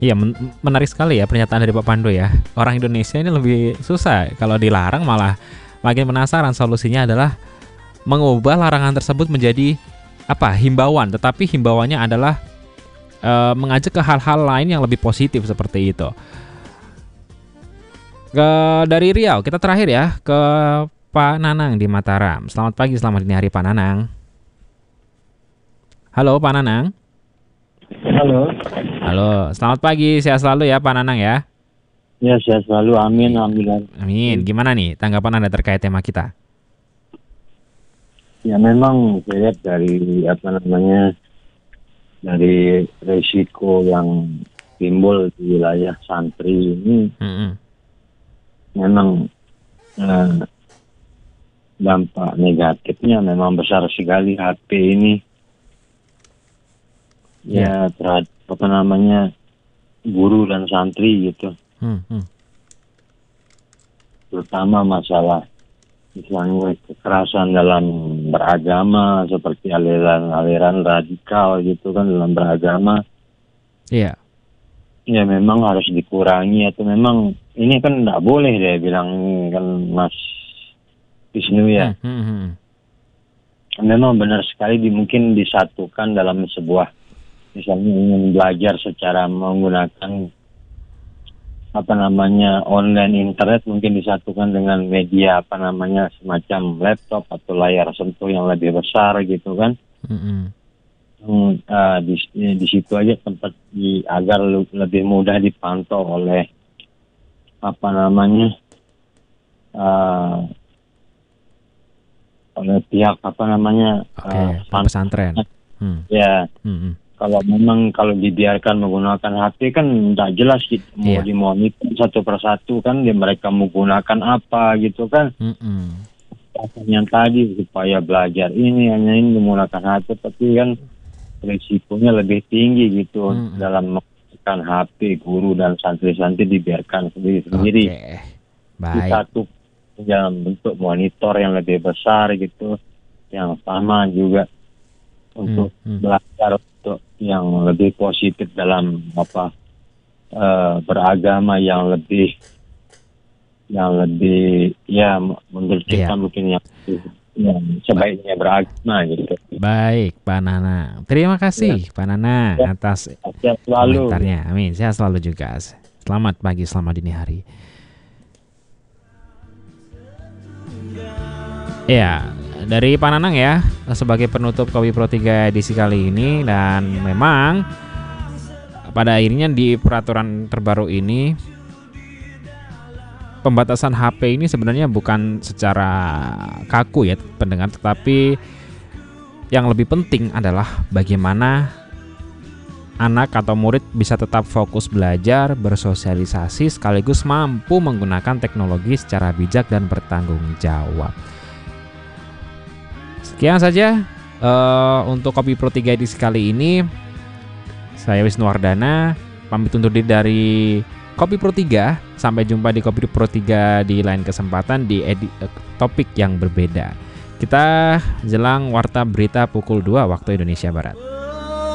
Iya, menarik sekali ya pernyataan dari Pak Pandu ya. Orang Indonesia ini lebih susah, kalau dilarang malah makin penasaran. Solusinya adalah mengubah larangan tersebut menjadi apa? Himbauan, tetapi himbauannya adalah mengajak ke hal-hal lain yang lebih positif seperti itu. Dari Riau kita terakhir ya ke Pak Nanang di Mataram. Selamat pagi, selamat dini hari Pak Nanang. Halo Pak Nanang. Halo. Halo, selamat pagi, sehat selalu ya Pak Nanang ya. Ya, sehat selalu. Amin. Alhamdulillah. Amin. Gimana nih tanggapan Anda terkait tema kita? Ya, memang saya lihat dari resiko yang timbul di wilayah santri ini, memang dampak negatifnya memang besar sekali HP ini. Ya, terhadap guru dan santri gitu. Terutama masalah misalnya kekerasan dalam beragama, seperti aliran-aliran radikal gitu kan dalam beragama. Iya. Ya memang harus dikurangi, atau memang ini kan tidak boleh dia bilang kan Mas Wisnu ya. Memang benar sekali mungkin disatukan dalam sebuah, misalnya ingin belajar secara menggunakan online internet, mungkin disatukan dengan media semacam laptop atau layar sentuh yang lebih besar gitu kan. Di situ aja tempat agar lebih mudah dipantau oleh oleh pihak pesantren. Ya. Kalau dibiarkan menggunakan HP kan tidak jelas gitu, mau dimonitor satu persatu kan mereka menggunakan apa gitu kan. Yang tadi supaya belajar ini menggunakan HP, tapi kan risikonya lebih tinggi gitu dalam menggunakan HP. Guru dan santri-santri dibiarkan sendiri-sendiri. Disatu dalam bentuk monitor yang lebih besar gitu, yang sama juga untuk belajar untuk yang lebih positif dalam beragama yang lebih ya menurut kita mungkin yang sebaiknya beragama gitu. Baik Pak Nanang, terima kasih Pak Nanang atas komentarnya. Amin, sehat selalu juga. Selamat pagi, selamat dini hari. Ya, dari Pak Nanang ya sebagai penutup Kopi Pro 3 edisi kali ini. Dan memang pada akhirnya di peraturan terbaru ini pembatasan HP ini sebenarnya bukan secara kaku ya pendengar, tetapi yang lebih penting adalah bagaimana anak atau murid bisa tetap fokus belajar, bersosialisasi, sekaligus mampu menggunakan teknologi secara bijak dan bertanggung jawab. Sekian saja untuk Kopi Pro 3 edisi kali ini. Saya Wisnu Wardana pamit undur diri dari Kopi Pro 3. Sampai jumpa di Kopi Pro 3 di lain kesempatan di topik yang berbeda. Kita jelang warta berita pukul 2 waktu Indonesia Barat.